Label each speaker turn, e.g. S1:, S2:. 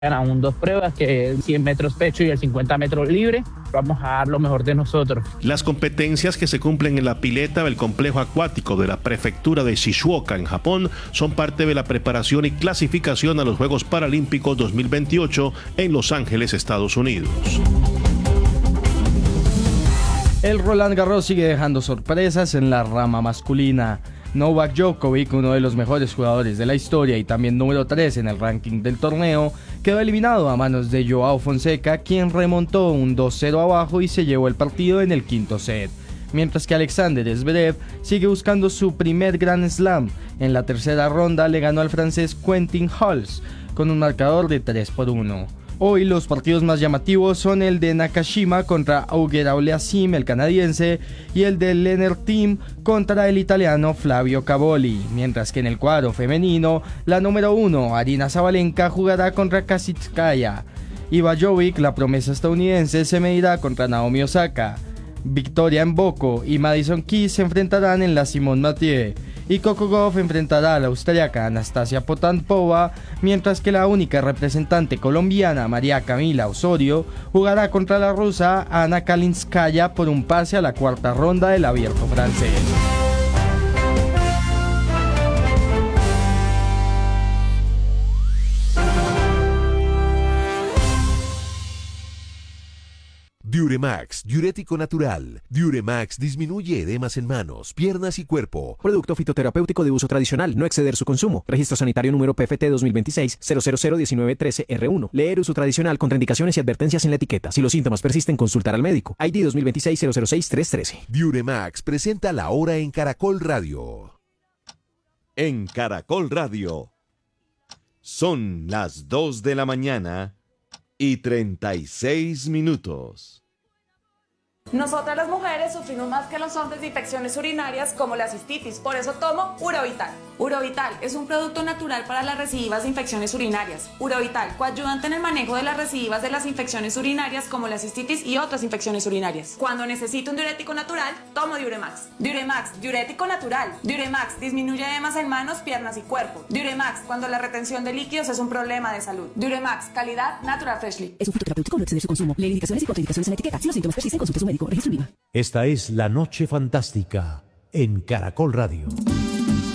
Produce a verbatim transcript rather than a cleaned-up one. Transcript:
S1: aún dos pruebas, que el cien metros pecho y el cincuenta metros libre. Vamos a dar lo mejor de nosotros.
S2: Las competencias que se cumplen en la pileta del complejo acuático de la prefectura de Shizuoka en Japón son parte de la preparación y clasificación a los Juegos Paralímpicos dos mil veintiocho en Los Ángeles, Estados Unidos.
S3: El Roland Garros sigue dejando sorpresas en la rama masculina. Novak Djokovic, uno de los mejores jugadores de la historia y también número tres en el ranking del torneo, quedó eliminado a manos de Joao Fonseca, quien remontó un dos cero abajo y se llevó el partido en el quinto set. Mientras que Alexander Zverev sigue buscando su primer Grand Slam. En la tercera ronda le ganó al francés Quentin Halls con un marcador de tres por uno. Hoy los partidos más llamativos son el de Nakashima contra Auger Aliassime, el canadiense, y el de Lennart Thiem contra el italiano Flavio Cavoli, mientras que en el cuadro femenino, la número uno, Aryna Sabalenka, jugará contra Kasatkaya. Iva Jovic, la promesa estadounidense, se medirá contra Naomi Osaka. Victoria Mboko y Madison Keys se enfrentarán en la Simone Mathieu, y Coco Gauff enfrentará a la austriaca Anastasia Potapova, mientras que la única representante colombiana, María Camila Osorio, jugará contra la rusa Ana Kalinskaya por un pase a la cuarta ronda del Abierto francés.
S4: Diuremax, diurético natural. Diuremax disminuye edemas en manos, piernas y cuerpo.
S5: Producto fitoterapéutico de uso tradicional, no exceder su consumo. Registro sanitario número P F T dos mil veintiséis cero cero cero diecinueve trece R uno. Leer uso tradicional, contraindicaciones y advertencias en la etiqueta. Si los síntomas persisten, consultar al médico. I D dos mil veintiséis cero cero seis tres trece.
S4: Diuremax presenta la hora en Caracol Radio. En Caracol Radio. Son las dos de la mañana y treinta y seis minutos.
S6: Nosotras las mujeres sufrimos más que los hombres de infecciones urinarias como la cistitis, por eso tomo Urovital. Urovital es un producto natural para las recidivas de infecciones urinarias. Urovital, coayudante en el manejo de las recidivas de las infecciones urinarias como la cistitis y otras infecciones urinarias. Cuando necesito un diurético natural, tomo Diuremax. Diuremax, diurético natural. Diuremax disminuye edemas en manos, piernas y cuerpo. Diuremax, cuando la retención de líquidos es un problema de salud. Diuremax, calidad Natural Freshly.
S7: Es un fitoterapéutico, no exceder su consumo. Lee indicaciones y contraindicaciones en la etiqueta. Si los síntomas persisten, consulte a su médico. Registro I V A.
S8: Esta es La Noche Fantástica en Caracol Radio.